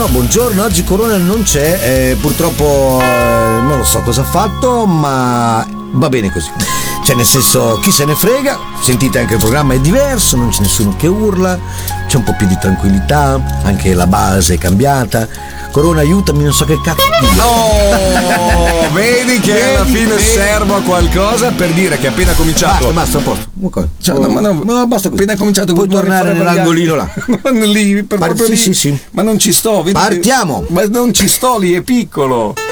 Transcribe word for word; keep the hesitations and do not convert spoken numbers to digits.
buongiorno, buongiorno, oggi Corona non c'è, eh, purtroppo eh, non lo so cosa ha fatto, ma va bene così. Cioè, nel senso, chi se ne frega, sentite anche il programma è diverso, non c'è nessuno che urla, c'è un po' più di tranquillità, anche la base è cambiata. Corona, aiutami, non so che cazzo dire. Oh, vedi che vedi, alla fine vedi. Servo a qualcosa per dire che appena cominciato. Basta, basta, a posto. Okay. Cioè, no, ma no, no, basta così. Appena cominciato, puoi tornare nell'angolino là. lì, per Par- proprio sì, lì. Sì, sì. Ma non ci sto, vedi. Partiamo. Che, ma non ci sto lì, è piccolo.